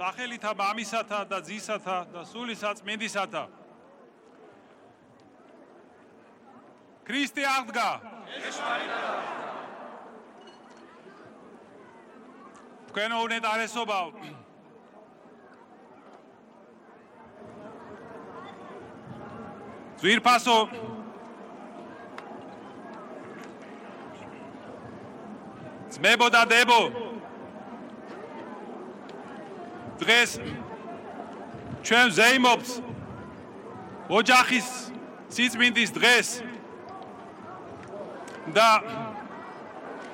სახელითა მამისათა და ძისათა და სულისაწმინდისათა. ქრისტე აღდგა. თქვენო უნეტარესობაო, ძვირფასო ძმებო და დებო, დღეს ჩვენ ვზეიმობთ ოჯახის სიწმინდის დღეს და